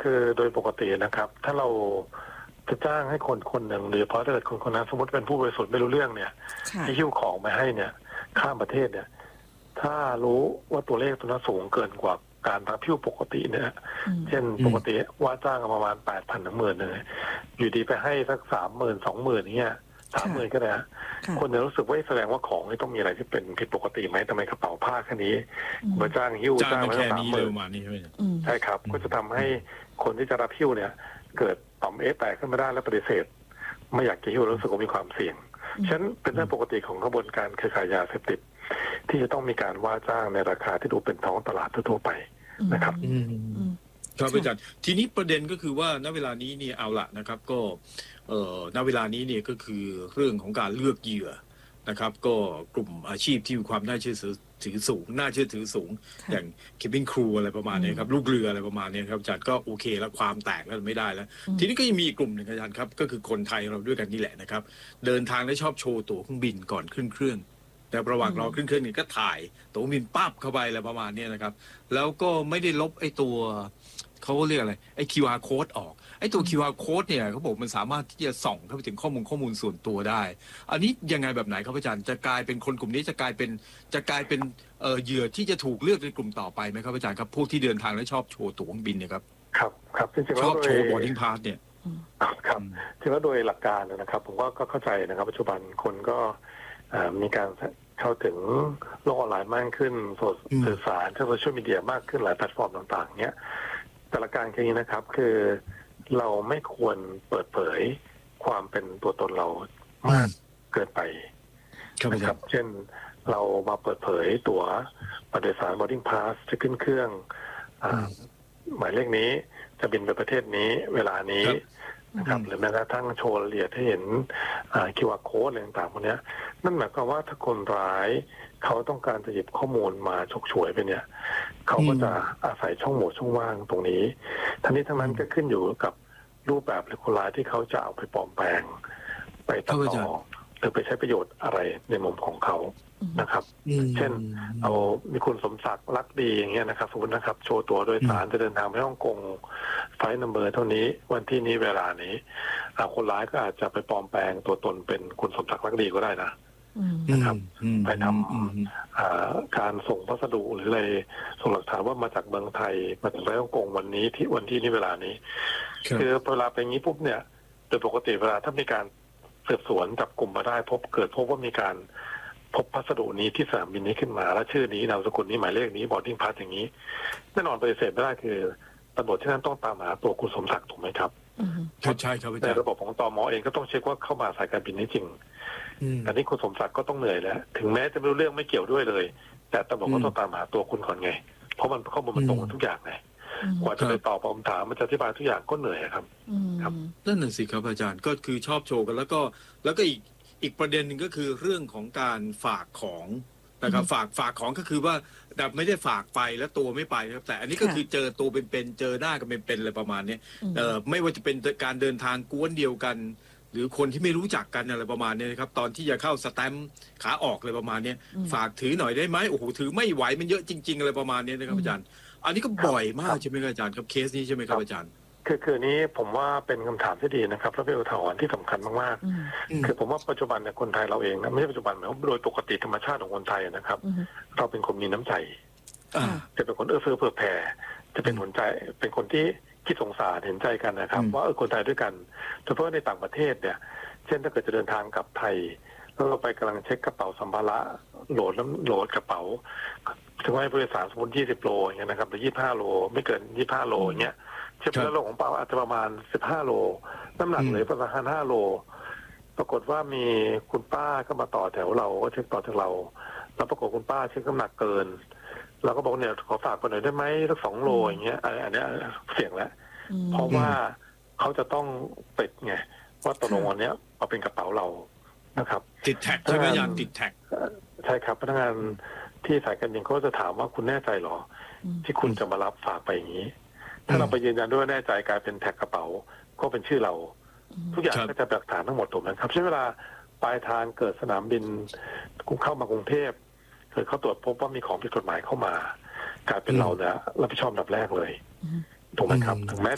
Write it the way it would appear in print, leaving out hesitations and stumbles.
คือโดยปกตินะครับถ้าเราจะจ้างให้คนคนหนึ่งหรือเพราะถ้าเกิดคนคนนั้นสมมติเป็นผู้บริสุทธิ์ไม่รู้เรื่องเนี่ยที่หิ้วของมาให้เนี่ยข้ามประเทศเนี่ยถ้ารู้ว่าตัวเลขตัวนั้นสูงเกินกว่าการรับหิ้วปกติเนี่ยเช่นปกติว่าจ้างประมาณ8,000 ถึง 10,000เลยอยู่ดีไปให้สัก30,000 20,000เงี้ย30,000ก็ได้คนจะรู้สึกว่าแสดงว่าของนี่ต้องมีอะไรที่เป็นผิดปกติไหมทำไมกระเป๋าผ้าแค่นี้มาจ้างหิ้วจ้างมา30,000ใช่ครับก็จะทำให้คนที่จะรับหิ้วเนี่ยเกิดต่อมแตกขึ้นมาได้และปฏิเสธไม่อยากจะหิ้วรู้สึกว่ามีความเสี่ยงฉะนั้นเป็นเรื่องปกติของกระบวนการเครือข่ายยาเสพติดที่จะต้องมีการว่าจ้างในราคาที่ดูเป็นท้องตลาดทั่วไปนะครับครับอาจารย์ทีนี้ประเด็นก็คือว่าณเวลานี้เนี่ยเอาละนะครับก็ณเวลานี้เนี่ยก็คือเรื่องของการเลือกเหยื่อนะครับก็กลุ่มอาชีพที่มีความน่าเชื่อถือสูงอย่างเคบินครูอะไรประมาณนี้ครับลูกเรืออะไรประมาณนี้ครับอาจารย์ก็โอเคแล้วความแตกแล้วไม่ได้แล้วทีนี้ก็ยังมีอีกกลุ่มหนึ่งอาจารย์ครับก็คือคนไทยเราด้วยกันนี่แหละนะครับเดินทางและชอบโชว์ตั๋วเครื่องบินก่อนขึ้นเครื่องแต่ระหว่างรอขึ้นเครื่องนี่ก็ถ่ายตั๋วเครื่องบินปั๊บเข้าไปอะไรประมาณนี้นะครับแล้วก็ไม่ได้ลบไอ้ตัวเขาเรียกอะไรไอ้ QR code ออกไอ้ตัว QR code เนี่ยเขาบอกมันสามารถที่จะส่องเข้าไปถึงข้อมูลส่วนตัวได้อันนี้ยังไงแบบไหนครับอาจารย์จะกลายเป็นคนกลุ่มนี้จะกลายเป็นเหยื่อที่จะถูกเลือกในกลุ่มต่อไปไหมครับอาจารย์ครับพวกที่เดินทางและชอบโชว์ตั๋วเครื่องบินเนี่ยครับครับจริงๆชอบโชว์ boarding pass เนี่ยครับจริงๆแล้วโดยหลักการนะครับผมก็เข้าใจนะครับปัจจุบันคนก็มีการเข้าถึงโลกออนไลน์มากขึ้นสื่อสารทางโซเชียลมีเดียมากขึ้นหลายแพลตฟอร์มต่างๆเนี้ยแต่ละการคือนี้นะครับคือเราไม่ควรเปิดเผยความเป็นตัวตนเรามากเกินไปนะครับเช่นเรามาเปิดเผยตั๋วโดยสาร boarding pass จะขึ้นเครื่องหมายเลขนี้จะบินไปประเทศนี้เวลานี้นะครับหรือแม้กระทั่งโชว์รายละเอียดให้เห็นQR code อะไรต่างๆพวกนี้นั่นหมายความว่าถ้าคนร้ายเขาต้องการจะหยิบข้อมูลมาฉกฉวยไปเนี่ยเขาก็จะอาศัยช่องโหว่ช่องว่างตรงนี้ทั้งนี้ทั้งนั้นก็ขึ้นอยู่กับรูปแบบหรือคนร้ายที่เขาจะเอาไปปลอมแปลงไปตัดต่อหรือไปใช้ประโยชน์อะไรในมุมของเขานะครับเช่นเอามีคุณสมศักดิ์รักดีอย่างเงี้ยนะครับสมมตินะครับโชว์ตัวโดยสารจะเดินทางไปฮ่องกงไฟล์นัมเบอร์เท่านี้วันที่นี้เวลานี้คนร้ายก็อาจจะไปปลอมแปลงตัวตนเป็นคุณสมศักดิ์รักดีก็ได้นะครับไปทำการส่งพัสดุหรืออะไรส่งหลักฐานว่ามาจากเมืองไทยมาจากฮ่องกงวันนี้ที่วันที่นี้เวลานี้คือเวลาเป็นงี้ปุ๊บเนี่ยโดยปกติเวลาถ้ามีการสืบสวนจับกลุ่มมาได้พบว่ามีการพบพัสดุนี้ที่สนามบินนี้ขึ้นมาแล้วชื่อนี้นามสกุลนี้หมายเลขนี้บอร์ดดิ้งพาสอย่างนี้แน่นอนปฏิเสธไม่ได้คือตำรวจที่นั่นต้องตามหาตัวคุณสมศักดิ์ถูกไหมครับใช่ครับในระบบของตม.เองก็ต้องเช็คว่าเข้ามาสายการบินนี้จริงแต่นี่คุณสมศักดิ์ก็ต้องเหนื่อยแล้วถึงแม้จะไม่รู้เรื่องไม่เกี่ยวด้วยเลยแต่ตำรวจก็ต้องตามหาตัวคุณก่อนไงเพราะมันข้อมูลมันตรงกันทุกอย่างไงกว่าจะไปตอบคำถามมันจะอธิบายทุกอย่างก็เหนื่อยครับนั่นน่ะสิครับอาจารย์ก็คือชอบโชว์กันแล้วก็อีกประเด็นหนึ่งก็คือเรื่องของการฝากของนะครับฝากของก็คือว่าแบบไม่ได้ฝากไปแล้วตัวไม่ไปครับแต่อันนี้ก็คือเจอตัวเป็นเจอหน้ากันเป็นอะไรประมาณนี้ไม่ว่าจะเป็นการเดินทางกวนเดียวกันหรือคนที่ไม่รู้จักกันอะไรประมาณนี้นะครับตอนที่จะเข้าสแตมป์ขาออกอะไรประมาณนี้ฝากถือหน่อยได้ไหมโอ้โหถือไม่ไหวมันเยอะจริงๆอะไรประมาณนี้นะครับอาจารย์อันนี้ก็บ่อยมากใช่ไหมครับอาจารย์ครับเคสนี้ใช่ไหมครับอาจารย์คือนี้ผมว่าเป็นคำถามที่ดีนะครับและเป็นอุทาหรณ์ที่สำคัญมากๆคือผมว่าปัจจุบันเนี่ยคนไทยเราเองนะไม่ใช่ปัจจุบันโดยปกติธรรมชาติของคนไทยนะครับเราเป็นคนมีน้ำใจจะเป็นคนเอื้อเฟื้อเผื่อแผ่จะเป็นคนที่คิดสงสารเห็นใจกันนะครับว่าคนไทยด้วยกันโดยเฉพาะในต่างประเทศเนี่ยเช่นถ้าเกิดจะเดินทางกลับไทยแล้วเราไปกำลังเช็คกระเป๋าสัมภาระโหลดกระเป๋าถึงว่าผู้โดยสารสมมติ20 โลอย่างเงี้ยนะครับหรือ25 โลไม่เกิน25 โลอย่างเงี้ยเฉพาะโลของเปล่าอาจจะประมาณ15 โลน้ำหนักเหลือประมาณ5 โลปรากฏว่ามีคุณป้าก็มาต่อแถวเราก็เช็คต่อจากเราแล้วปรากฏคุณป้าเช็คน้ำหนักเกินเราก็บอกเนี่ยขอฝากไปหน่อยได้ไหมสัก2 โลอย่างเงี้ยอันนี้เสี่ยงแล้วเพราะว่าเขาจะต้องติดไงว่าตกลงวันนี้เอาเป็นกระเป๋าเรานะครับติดแท็กใช่ไหมอาจารย์ติดแท็กใช่ครับพนักงานที่สายการบินเขาจะถามว่าคุณแน่ใจหรอที่คุณจะมารับฝากไปอย่างนี้ถ้าเราไปยืนยันด้วยแน่ใจกลายเป็นแท็กกระเป๋าก็เป็นชื่อเราทุกอย่างก็จะเป็นหลักฐานทั้งหมดถูกไหมครับใช้เวลาปลายทางเกิดสนามบินเข้ามากรุงเทพเกิดเขาตรวจพบว่ามีของผิดกฎหมายเข้ามากลายเป็นเราเนี่ยรับผิดชอบอันดับแรกเลยถูกไหมครับถึงแม้